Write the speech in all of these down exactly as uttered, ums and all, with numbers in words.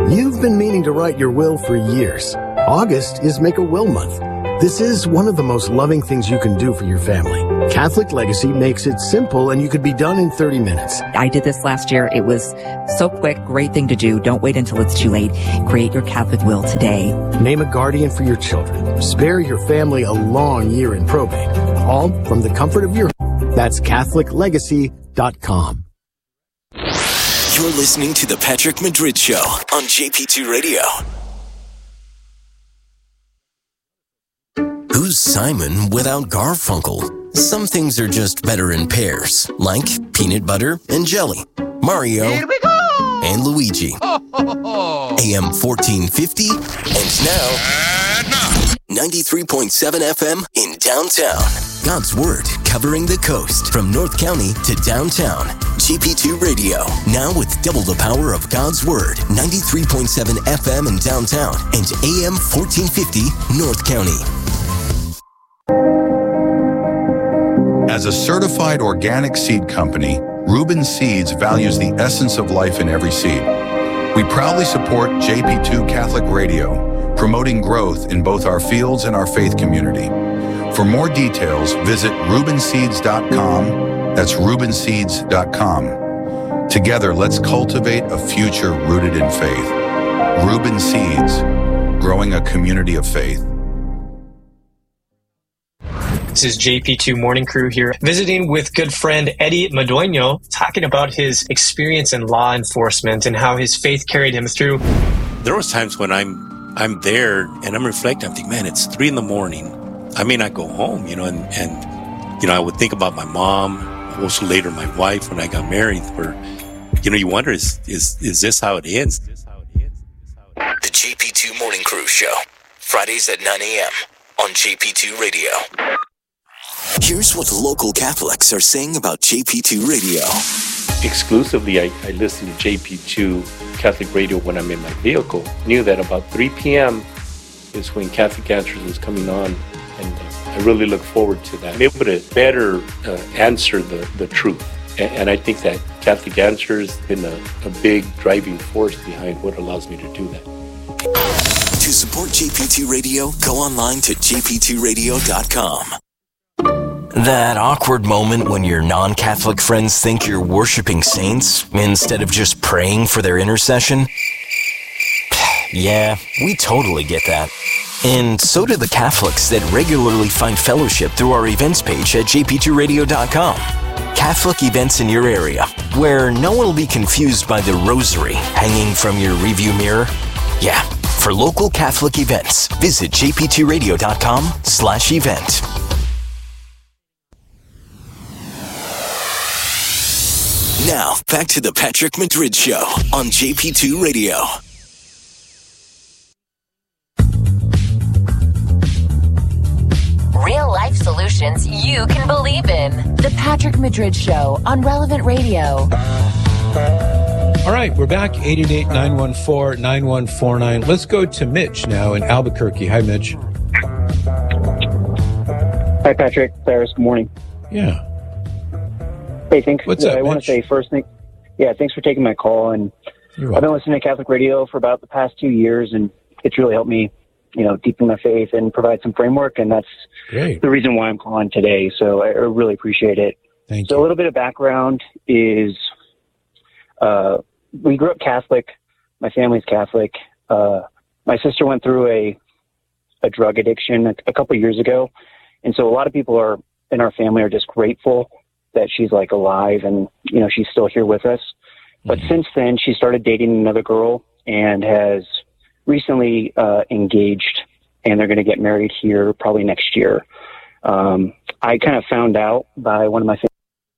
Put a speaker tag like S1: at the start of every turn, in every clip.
S1: You've been meaning to write your will for years. August is Make a Will Month. This is one of the most loving things you can do for your family. Catholic Legacy makes it simple and you could be done in thirty minutes.
S2: I did this last year. It was so quick. Great thing to do. Don't wait until it's too late. Create your Catholic will today.
S1: Name a guardian for your children. Spare your family a long year in probate. All from the comfort of your home. That's Catholic Legacy dot com.
S3: You're listening to The Patrick Madrid Show on J P two Radio. Who's Simon without Garfunkel? Some things are just better in pairs, like peanut butter and jelly, Mario
S4: Here we go!
S3: and Luigi.
S4: Ho, ho, ho.
S3: A M fourteen fifty, and now,
S4: And now.
S3: ninety-three point seven F M in downtown. God's Word covering the coast from North County to downtown. G P two Radio, now with double the power of God's Word. ninety-three point seven F M in downtown and A M fourteen fifty North County.
S5: As a certified organic seed company, Reuben Seeds values the essence of life in every seed. We proudly support J P two Catholic Radio, promoting growth in both our fields and our faith community. For more details, visit Reuben Seeds dot com. That's Reuben Seeds dot com. Together, let's cultivate a future rooted in faith. Reuben Seeds, growing a community of faith.
S6: This is J P two Morning Crew here, visiting with good friend Eddie Madueño, talking about his experience in law enforcement and how his faith carried him through.
S7: There was times when I'm I'm there and I'm reflecting. I'm thinking, man, it's three in the morning. I may not go home, you know, and, and you know, I would think about my mom, also later my wife when I got married, where, you know, you wonder, is is is this how it ends?
S3: The J P two Morning Crew Show, Fridays at nine a.m. on J P two Radio. Here's what local Catholics are saying about J P two Radio.
S8: Exclusively, I, I listen to J P two Catholic Radio when I'm in my vehicle. Knew that about three p.m. is when Catholic Answers is coming on, and uh, I really look forward to that. I'm able to better uh, answer the, the truth. And, and I think that Catholic Answers has been a, a big driving force behind what allows me to do that.
S3: To support J P two Radio, go online to J P two radio dot com. That awkward moment when your non-Catholic friends think you're worshiping saints instead of just praying for their intercession? Yeah, we totally get that. And so do the Catholics that regularly find fellowship through our events page at J P two radio dot com. Catholic events in your area, where no one will be confused by the rosary hanging from your review mirror. Yeah, for local Catholic events, visit J P two radio dot com slash event. Now, back to the Patrick Madrid Show on J P two Radio.
S9: Real life solutions you can believe in. The Patrick Madrid Show on Relevant Radio.
S10: All right, we're back. eight eight eight, nine one four, nine one four nine. Let's go to Mitch now in Albuquerque. Hi, Mitch.
S11: Hi, Patrick. Cyrus, good morning.
S10: Yeah.
S11: Hey, thanks.
S10: What's up,
S11: I want to say first thing, yeah, thanks for taking my call. And I've been listening to Catholic radio for about the past two years, and it's really helped me, you know, deepen my faith and provide some framework. And that's
S10: Great.
S11: the reason why I'm calling today. So I really appreciate it.
S10: Thank
S11: so
S10: you.
S11: a little bit of background is, uh, we grew up Catholic. My family's Catholic. Uh, my sister went through a, a drug addiction a, a couple of years ago. And so a lot of people are in our family are just grateful that she's like alive and, you know, she's still here with us. But
S10: Mm-hmm.
S11: since then, she started dating another girl and has recently uh, engaged, and they're going to get married here probably next year. Um, I kind of found out by one of my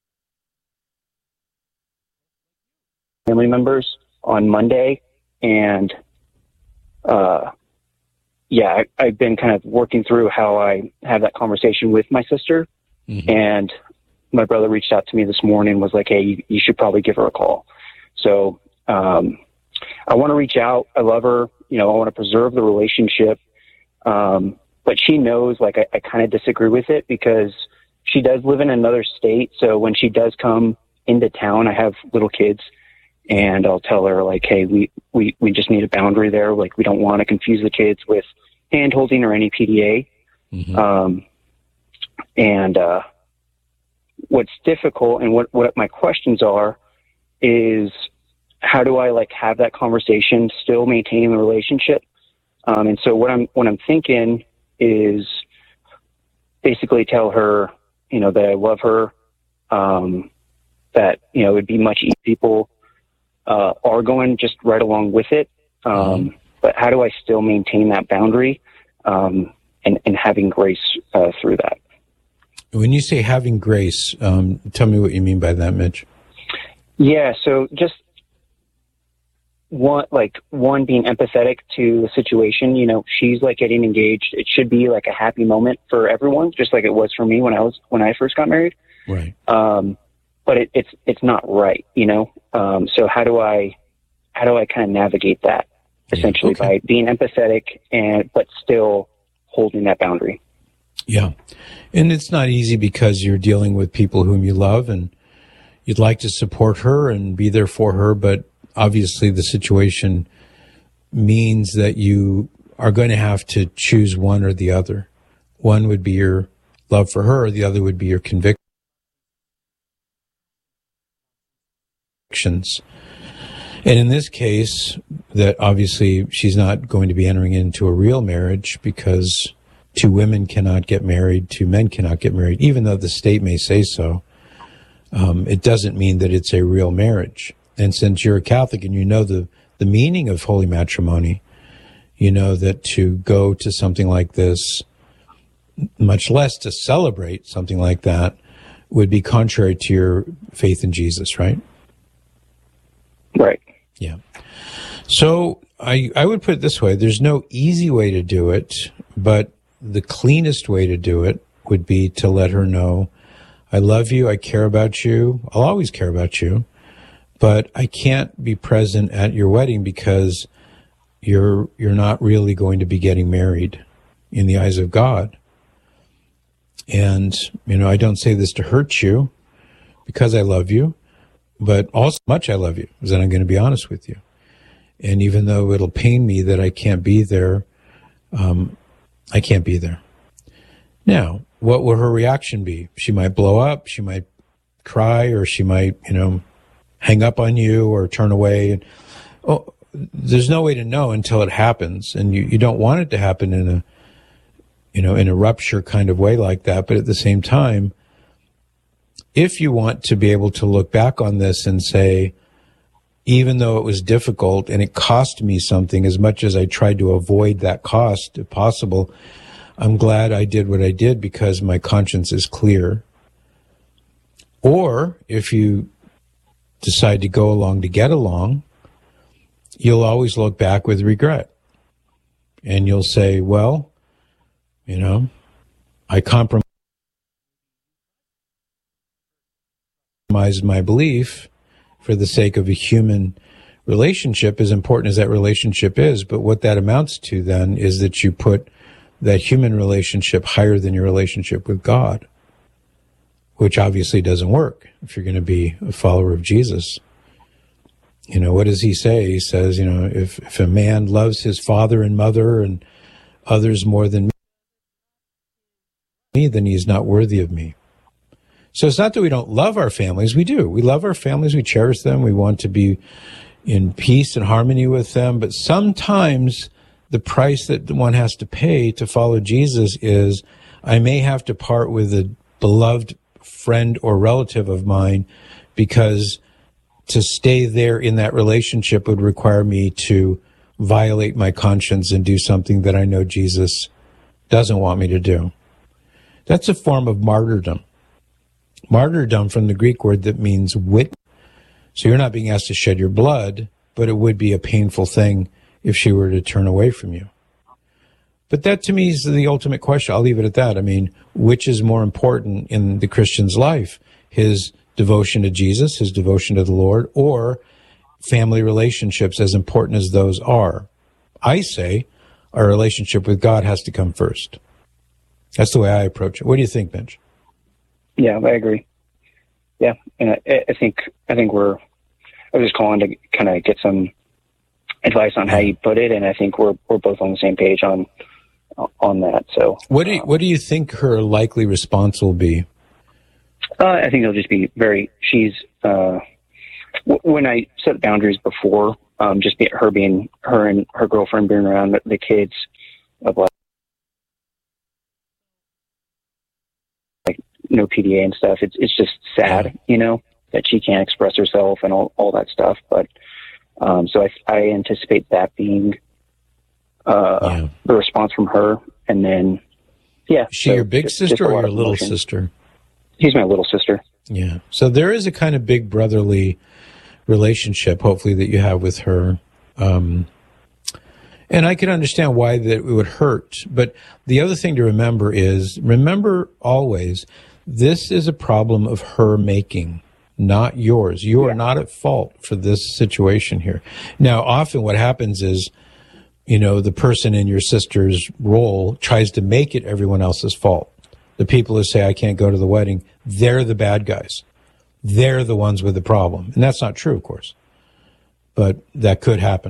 S11: family members on Monday, and uh, yeah, I, I've been kind of working through how I have that conversation with my sister,
S10: Mm-hmm.
S11: and my brother reached out to me this morning and was like, hey, you, you should probably give her a call. So um, I want to reach out. I love her. You know, I want to preserve the relationship. Um, but she knows, like, I, I kind of disagree with it because she does live in another state. So when she does come into town, I have little kids, and I'll tell her like, hey, we, we, we just need a boundary there. Like, we don't want to confuse the kids with hand holding or any P D A. Mm-hmm. Um, and, uh, what's difficult and what, what my questions are is how do I like have that conversation, still maintaining the relationship? Um, and so what I'm, what I'm thinking is basically tell her, you know, that I love her, um, that, you know, it'd be much easier. People, uh, are going just right along with it. Um, mm-hmm. But how do I still maintain that boundary, um, and, and having grace, uh, through that?
S10: When you say having grace, um, tell me what you mean by that, Mitch.
S11: Yeah. So just one, like one being empathetic to the situation, you know, she's like getting engaged. It should be like a happy moment for everyone, just like it was for me when I was, when I first got married.
S10: Right.
S11: Um, but it, it's, it's not right, you know? Um, so how do I, how do I kind of navigate that essentially yeah, okay. by being empathetic and, but still holding that boundary?
S10: Yeah. And it's not easy because you're dealing with people whom you love and you'd like to support her and be there for her. But obviously the situation means that you are going to have to choose one or the other. One would be your love for her, the other would be your convictions. And in this case, that obviously she's not going to be entering into a real marriage because two women cannot get married, two men cannot get married, even though the state may say so. Um, it doesn't mean that it's a real marriage. And since you're a Catholic and you know the, the meaning of holy matrimony, you know that to go to something like this, much less to celebrate something like that, would be contrary to your faith in Jesus, right?
S11: Right.
S10: Yeah. So I, I would put it this way. There's no easy way to do it, but the cleanest way to do it would be to let her know, I love you, I care about you, I'll always care about you, but I can't be present at your wedding because you're you're not really going to be getting married in the eyes of God. And, you know, I don't say this to hurt you because I love you, but also much I love you, is that I'm going to be honest with you. And even though it'll pain me that I can't be there, um, I can't be there. Now, what will her reaction be? She might blow up, she might cry, or she might, you know, hang up on you or turn away. And, oh, there's no way to know until it happens. And you, you don't want it to happen in a, you know, in a rupture kind of way like that. But at the same time, if you want to be able to look back on this and say, even though it was difficult and it cost me something, as much as I tried to avoid that cost if possible, I'm glad I did what I did because my conscience is clear. Or if you decide to go along to get along, you'll always look back with regret. And you'll say, well, you know, I compromised my belief for the sake of a human relationship, as important as that relationship is. But what that amounts to then is that you put that human relationship higher than your relationship with God, which obviously doesn't work if you're going to be a follower of Jesus. You know, what does he say? He says, you know, if, if a man loves his father and mother and others more than me, then he is not worthy of me. So it's not that we don't love our families. We do. We love our families. We cherish them. We want to be in peace and harmony with them. But sometimes the price that one has to pay to follow Jesus is I may have to part with a beloved friend or relative of mine because to stay there in that relationship would require me to violate my conscience and do something that I know Jesus doesn't want me to do. That's a form of martyrdom. Martyrdom from the Greek word that means witness. So you're not being asked to shed your blood, but it would be a painful thing if she were to turn away from you. But that to me is the ultimate question. I'll leave it at that. I mean, which is more important in the Christian's life? His devotion to Jesus, his devotion to the Lord, or family relationships, as important as those are? I say our relationship with God has to come first. That's the way I approach it. What do you think, Mitch?
S11: Yeah, I agree. Yeah, and I, I think I think we're I was just calling to kind of get some advice on how you put it, and I think we're we're both on the same page on on that. So,
S10: what do you, what do you think her likely response will be?
S11: Uh, I think it'll just be very. She's uh, w- when I set boundaries before, um, just be, her being her and her girlfriend being around the, the kids of like, like no P D A and stuff. It's it's just sad, you know, that she can't express herself and all all that stuff. But um, so I I anticipate that being uh, yeah. the response from her, and then yeah.
S10: Is she
S11: so
S10: your big
S11: just,
S10: sister
S11: just
S10: or your little
S11: emotion.
S10: sister?
S11: He's my little sister.
S10: Yeah. So there is a kind of big brotherly relationship, hopefully, that you have with her. Um, and I can understand why that it would hurt. But the other thing to remember is, remember always, this is a problem of her making, not yours. You are yeah. not at fault for this situation here. Now, often what happens is, you know, the person in your sister's role tries to make it everyone else's fault. The people who say, I can't go to the wedding, they're the bad guys. They're the ones with the problem. And that's not true, of course. But that could happen.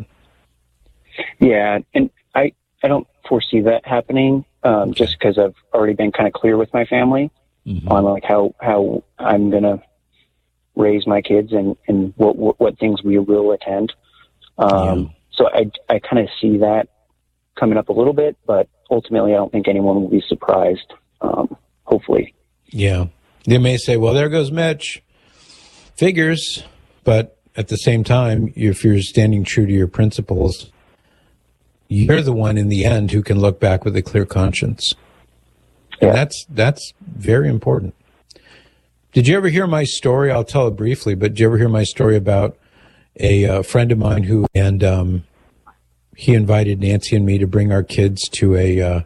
S11: Yeah, and I, I don't foresee that happening um, just because I've already been kind of clear with my family mm-hmm. on like how, how I'm going to raise my kids and, and what, what, what things we will attend. Um, yeah. So I, I kind of see that coming up a little bit, but ultimately I don't think anyone will be surprised. Um, hopefully.
S10: Yeah. They may say, well, there goes Mitch. Figures. But at the same time, if you're standing true to your principles, you're the one in the end who can look back with a clear conscience. And yeah. that's, that's very important. Did you ever hear my story? I'll tell it briefly, but did you ever hear my story about a uh, friend of mine who, and um, he invited Nancy and me to bring our kids to a, uh,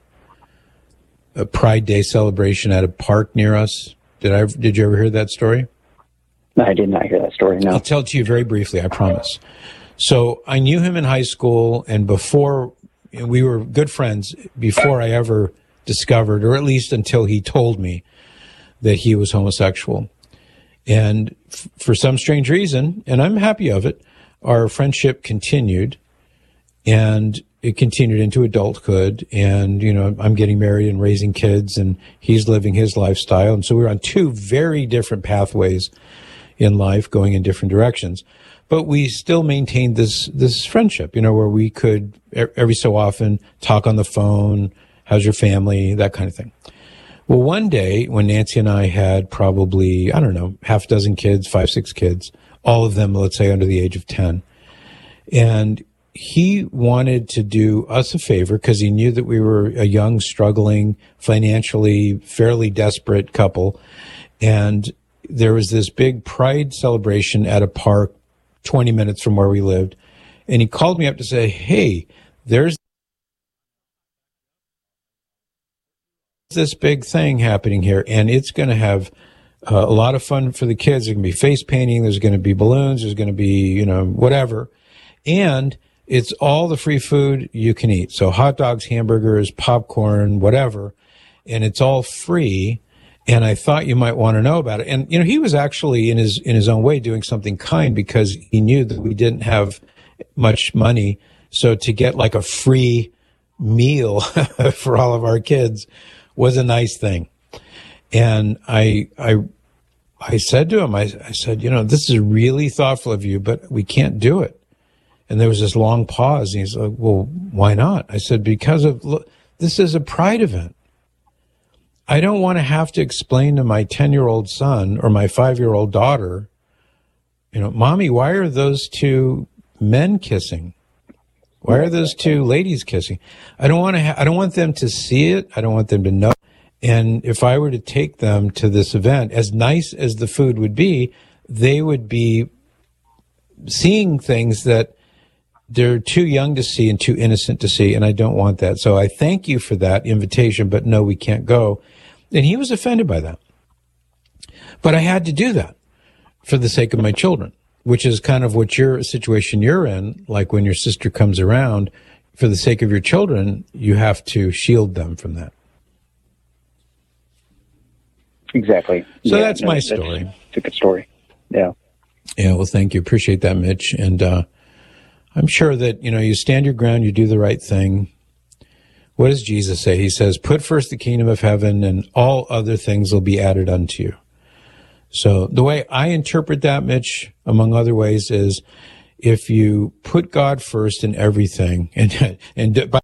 S10: a Pride Day celebration at a park near us. Did I? Did you ever hear that story?
S11: No, I did not hear that story, no.
S10: I'll tell it to you very briefly, I promise. So I knew him in high school, and before, we were good friends before I ever discovered, or at least until he told me that he was homosexual. And f- for some strange reason, and I'm happy of it, our friendship continued, and it continued into adulthood, and, you know, I'm getting married and raising kids, and he's living his lifestyle. And so we were on two very different pathways in life, going in different directions. But we still maintained this, this friendship, you know, where we could every so often talk on the phone, how's your family, that kind of thing. Well, one day when Nancy and I had probably, I don't know, half a dozen kids, five, six kids, all of them, let's say, under the age of ten. And he wanted to do us a favor because he knew that we were a young, struggling, financially fairly desperate couple. And there was this big Pride celebration at a park twenty minutes from where we lived. And he called me up to say, hey, there's this big thing happening here, and it's going to have uh, a lot of fun for the kids. There's going to be face painting. There's going to be balloons. There's going to be, you know, whatever. And it's all the free food you can eat. So hot dogs, hamburgers, popcorn, whatever. And it's all free. And I thought you might want to know about it. And, you know, he was actually in his, in his own way doing something kind because he knew that we didn't have much money. So to get like a free meal for all of our kids was a nice thing. And I, I, I said to him, I, I said, you know, this is really thoughtful of you, but we can't do it. And there was this long pause. And he's like, well, why not? I said, because of, look, this is a Pride event. I don't want to have to explain to my ten-year-old son or my five-year-old daughter, you know, Mommy, why are those two men kissing? Why are those two ladies kissing? I don't want to, ha- I don't want them to see it. I don't want them to know. And if I were to take them to this event, as nice as the food would be, they would be seeing things that they're too young to see and too innocent to see, and I don't want that. So I thank you for that invitation, but no, we can't go. And he was offended by that. But I had to do that for the sake of my children, which is kind of what your situation you're in, like when your sister comes around, for the sake of your children, you have to shield them from that.
S11: Exactly.
S10: So
S11: yeah,
S10: that's
S11: no,
S10: my
S11: that's,
S10: story.
S11: It's a good story. Yeah.
S10: Yeah, well, thank you. Appreciate that, Mitch. And uh, I'm sure that, you know, you stand your ground, you do the right thing. What does Jesus say? He says, put first the kingdom of heaven and all other things will be added unto you. So the way I interpret that, Mitch, among other ways, is if you put God first in everything, and and by